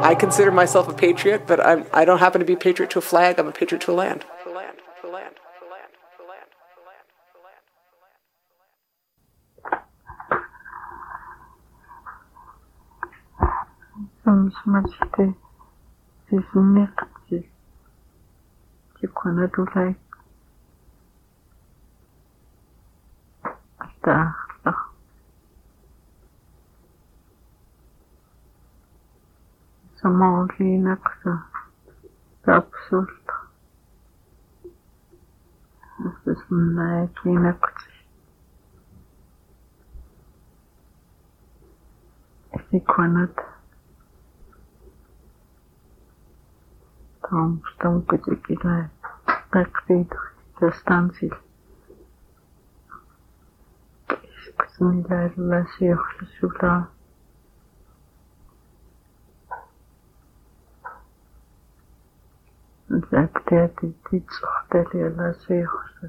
I consider myself a patriot, but I don't happen to be a patriot to a flag. I'm a patriot to a land. Samsmachite Disneyqti Chiqanatulay Taaqla Samaulinaqsa Tapsulta Bismillahirrahmanirrahim Chiqanat Tom kutsikilai taqridu tastansil iskusnilai lasiyuqlasula zakteati titsohtali lasiyuqsa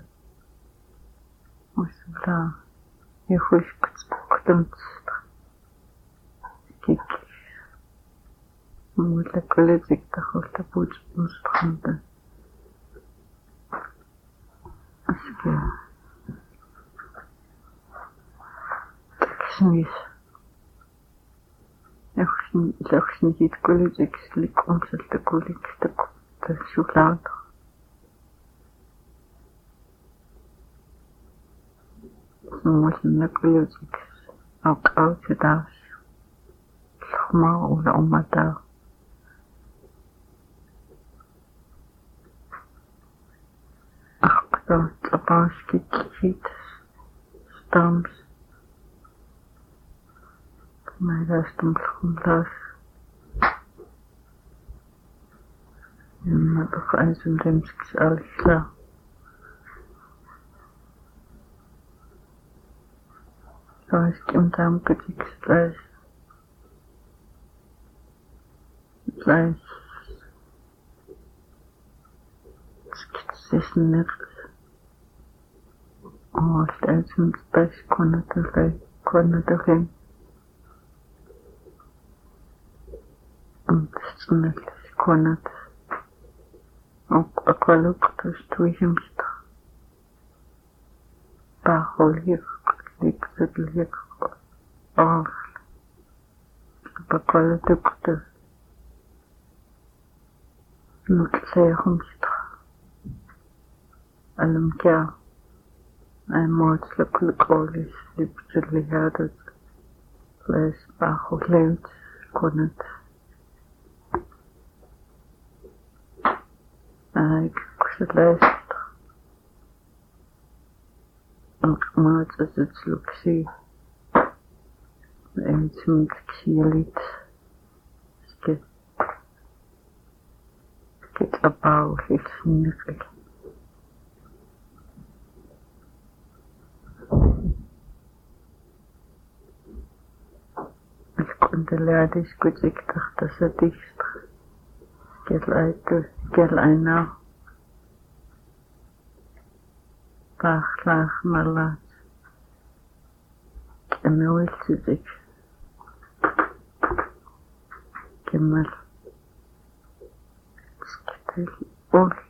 usula yuhushkutsuqtamtsta kiki mulla kollezik taxulta puuch mustaqimda aske taksmis yaxshin hit kollezik slik umsalta kulik ta shulaat mulla kollezik awqawtidaas lxuma ula ummata Tabasco kit stamps my rastum khumlas ma befreisen demskis alkla was kim kutiks gleich skits nicht Stelzen space konatale Stunetlis konat akaluktus tuihimsta Paholir liksedlik Pakalatukta Nutseihumsta Alamkya I'm more to look always literally had it. Place bajo lent, couldn't. I could last. And much as it's look see. And some elite. Get about it's nickel. Lärde ich gut gedacht, dass dicht gel einer Bachlach malat Kemel sich Kemel Skittel und